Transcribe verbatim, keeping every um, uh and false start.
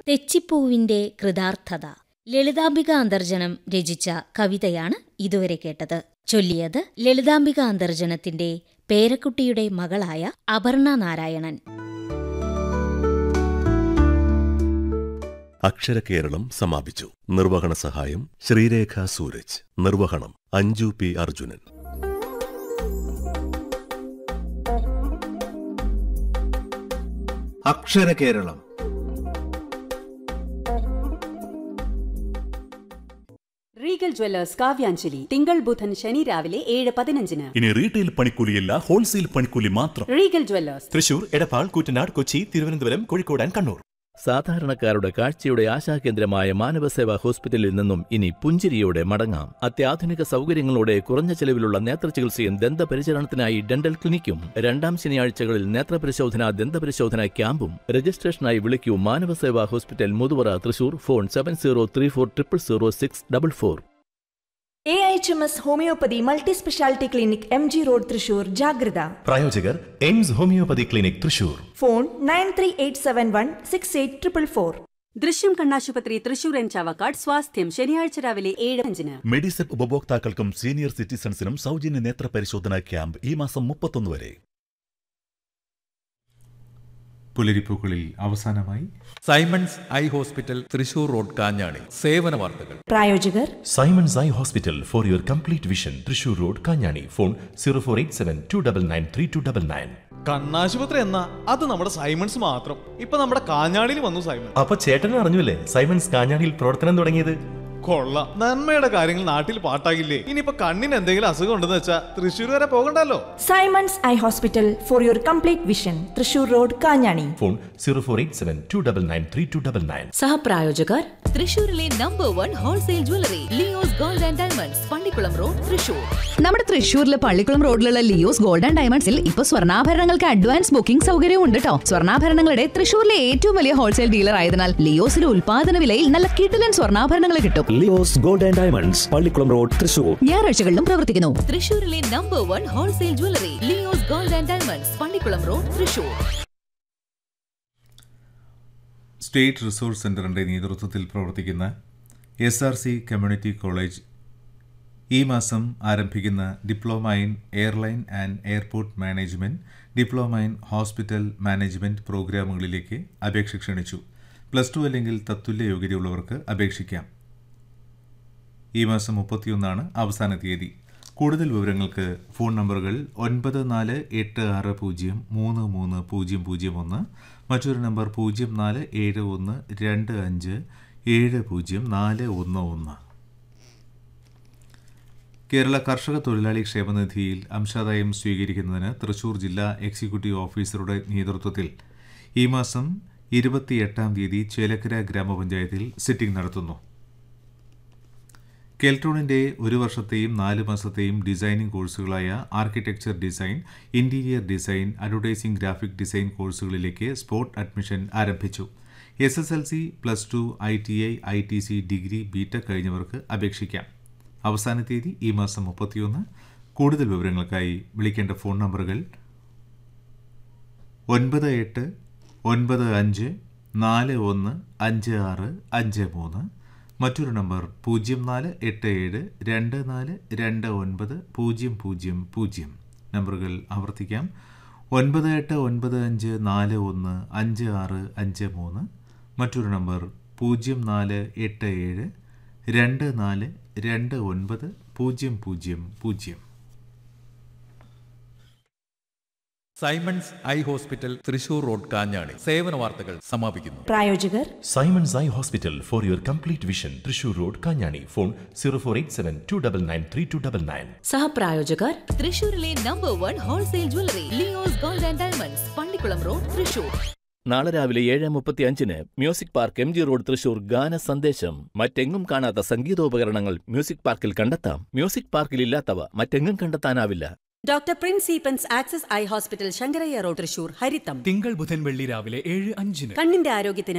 തെച്ചിപ്പൂവിന്റെ കൃതാർത്ഥത. ലളിതാംബിക അന്തർജനം രചിച്ച കവിതയാണ് ഇതുവരെ കേട്ടത്. ചൊല്ലിയത് ലളിതാംബിക അന്തർജനത്തിന്റെ പേരക്കുട്ടിയുടെ മകളായ അപർണ നാരായണൻ. അക്ഷരകേരളം സമാപിച്ചു. നിർവഹണ സഹായം ശ്രീരേഖ സൂരജ്. നിർവഹണം Anju P Arjunan. Aksharakeralam Regal Jewellers Kavyanjali തിങ്കൾ ബുധൻ ശനി രാവിലെ ഏഴ് പതിനഞ്ചിന്. ഇനി റീറ്റെയിൽ പണിക്കൂലിയല്ല, ഹോൾസെയിൽ പണിക്കൂലി മാത്രം. Regal Jewellers Thrissur, Edappal, Koottanad, Kochi, Thiruvananthapuram, Kozhikode and Kannur. സാധാരണക്കാരുടെ കാഴ്ചയുടെ ആശാകേന്ദ്രമായ മാനവസേവാ ഹോസ്പിറ്റലിൽ നിന്നും ഇനി പുഞ്ചിരിയോടെ മടങ്ങാം. അത്യാധുനിക സൗകര്യങ്ങളോടെ കുറഞ്ഞ ചെലവിലുള്ള നേത്രചികിത്സയും ദന്തപരിചരണത്തിനായി ഡെന്റൽ ക്ലിനിക്കും. രണ്ടാം ശനിയാഴ്ചകളിൽ നേത്രപരിശോധന, ദന്തപരിശോധന ക്യാമ്പും. രജിസ്ട്രേഷനായി വിളിക്കൂ Manavaseva hospital, Muthuvara, Thrissur. Phone seven zero three four triple zero six double four. A H M S homeopathy multi speciality clinic, M G road, Thrissur. ജാഗ്രത. പ്രായോജകർ AIIMS homeopathy clinic, Thrissur. Phone nine three eight seven one six eight triple four. ദൃശ്യം കണ്ണാശുപത്രി, Thrissur and Chavakkad. സ്വാസ്ഥ്യം ശനിയാഴ്ച രാവിലെ ഏഴ് അഞ്ചിന്. MEDISEP ഉപഭോക്താക്കൾക്കും senior സിറ്റിസൺസിനും സൗജന്യ നേത്ര പരിശോധനാ ക്യാമ്പ് ഈ മാസം മുപ്പത്തൊന്ന് വരെ. പുലരിപ്പൂക്കളിൽ അവസാനമായി Symons eye hospital, Thrissur road, Kanjani. സേവന വാർത്തകൾ. പ്രായോജകർ Symons eye hospital for your complete vision, Thrissur road, Kanjani. Phone zero four eight seven to double nine three to double nine. കണ്ണാശുപത്രി എന്നാ അത് നമ്മുടെ സൈമൺസ് മാത്രം. ഇപ്പൊ നമ്മുടെ കാഞ്ഞാടിയിൽ വന്നു സൈമൺ. അപ്പൊ ചേട്ടൻ അറിഞ്ഞില്ലേ സൈമൺസ് കാഞ്ഞാടിയിൽ പ്രവർത്തനം തുടങ്ങിയത്? കൊള്ള, നന്മയുടെ കാര്യങ്ങൾ നാട്ടിൽ പാട്ടാകില്ലേ? ഇനിയിപ്പോ കണ്ണിന് എന്തെങ്കിലും അസുഖം ഉണ്ടെന്ന് വെച്ചാ തൃശ്ശൂർ വരെ പോകണ്ടല്ലോ. Symons eye hospital for your complete vision, Thrissur road, Kanjani. Phone zero four eight seven to double nine three to double nine. സഹപ്രായോജകർ തൃശൂരിലെ number one wholesale jewellery Leo's gold and diamonds, Pallikkulam road, Thrissur. നമ്മുടെ തൃശൂരിലെ പള്ളിക്കുളം റോഡിലുള്ള ലിയോസ് ഗോൾഡ് ആൻഡ് ഡയമണ്ട്സിൽ ഇപ്പൊ സ്വർണ്ണാഭരണങ്ങൾക്ക് അഡ്വാൻസ് ബുക്കിംഗ് സൗകര്യവും ഉണ്ട് കേട്ടോ. സ്വർണ്ണാഭരണങ്ങളുടെ തൃശൂരിലെ ഏറ്റവും വലിയ ഹോൾസെയിൽ ഡീലർ ആയതിനാൽ ലിയോസിലെ ഉൽപാദന വിലയിൽ നല്ല കിടിലൻ സ്വർണ്ണാഭരണങ്ങൾ കിട്ടും. Leo's gold and diamonds, Pallikkulam road, Thrissur. ഞായറാഴ്ചകളിലും പ്രവർത്തിക്കുന്നു. തൃശൂരിലെ number one wholesale jewellery Leo's gold and diamonds, Pallikkulam road, Thrissur. State resource സെന്ററിന്റെ നേതൃത്വത്തിൽ പ്രവർത്തിക്കുന്ന S R C community college ഈ മാസം ആരംഭിക്കുന്ന diploma in airline and airport management, diploma in hospital management പ്രോഗ്രാമുകളിലേക്ക് അപേക്ഷ ക്ഷണിച്ചു. പ്ലസ് ടു അല്ലെങ്കിൽ തത്തുല്യ യോഗ്യതയുള്ളവർക്ക് അപേക്ഷിക്കാം. ഈ മാസം മുപ്പത്തിയൊന്നാണ് അവസാന തീയതി. കൂടുതൽ വിവരങ്ങൾക്ക് ഫോൺ നമ്പറുകൾ ഒൻപത് നാല് എട്ട് ആറ് പൂജ്യം മൂന്ന് മൂന്ന് പൂജ്യം പൂജ്യം ഒന്ന്, മറ്റൊരു നമ്പർ പൂജ്യം നാല് ഏഴ് ഒന്ന് രണ്ട് അഞ്ച് ഏഴ് പൂജ്യം നാല് ഒന്ന് ഒന്ന്. കേരള കർഷക തൊഴിലാളി ക്ഷേമനിധിയിൽ അംശാദായം സ്വീകരിക്കുന്നതിന് തൃശൂർ ജില്ലാ എക്സിക്യൂട്ടീവ് ഓഫീസറുടെ നേതൃത്വത്തിൽ ഈ മാസം ഇരുപത്തിയെട്ടാം തീയതി ചേലക്കര ഗ്രാമപഞ്ചായത്തിൽ സിറ്റിംഗ് നടത്തുന്നു. കെൽട്രോണിൻ്റെ ഒരു വർഷത്തെയും നാല് മാസത്തെയും designing കോഴ്സുകളായ architecture design, interior design, advertising, graphic design കോഴ്സുകളിലേക്ക് സ്പോട്ട് അഡ്മിഷൻ ആരംഭിച്ചു. S S L C, plus two, I T I, I T C, degree, BTech കഴിഞ്ഞവർക്ക് അപേക്ഷിക്കാം. അവസാന തീയതി ഈ മാസം മുപ്പത്തിയൊന്ന്. കൂടുതൽ വിവരങ്ങൾക്കായി വിളിക്കേണ്ട ഫോൺ നമ്പറുകൾ ഒൻപത് എട്ട് ഒൻപത് അഞ്ച് നാല് ഒന്ന് അഞ്ച് ആറ് അഞ്ച് മൂന്ന്, മറ്റൊരു നമ്പർ പൂജ്യം നാല് എട്ട് ഏഴ് രണ്ട് നാല് രണ്ട് ഒൻപത് പൂജ്യം പൂജ്യം പൂജ്യം. നമ്പറുകൾ ആവർത്തിക്കാം: ഒൻപത് എട്ട് ഒൻപത് അഞ്ച് നാല് ഒന്ന് അഞ്ച് ആറ് അഞ്ച് മൂന്ന്, മറ്റൊരു നമ്പർ പൂജ്യം നാല് എട്ട് ഏഴ് രണ്ട് നാല് രണ്ട് ഒൻപത് പൂജ്യം പൂജ്യം പൂജ്യം. Symons eye hospital, Thrissur road, Kanjani. സേവന വാർത്തകൾ സമാപിക്കുന്നു. പ്രായോജകർ Symons eye hospital for your complete vision, Thrissur road, Kanjani. Phone zero four eight seven to double nine three to double nine. സഹപ്രായോജകർ തൃശൂരിലെ number one wholesale jewellery Leo's gold and diamonds, Pallikkulam road, Thrissur. നാളെ രാവിലെ ഏഴ് മുപ്പത്തി അഞ്ചിന് music park, M G road, Thrissur. ഗാന സന്ദേശം. മറ്റെങ്ങും കാണാത്ത സംഗീതോപകരണങ്ങൾ മ്യൂസിക് പാർക്കിൽ കണ്ടെത്താം. മ്യൂസിക് പാർക്കിൽ ഇല്ലാത്തവ മറ്റെങ്ങും കണ്ടെത്താനാവില്ല. Doctor Prince Eappen's access eye hospital, Sankaraiah road, Thrissur. ഹരിതം. തിങ്കൾ ബുധൻ വെള്ളി രാവിലെ ഏഴ് അഞ്ചിന്. കണ്ണിന്റെ ആരോഗ്യത്തിന്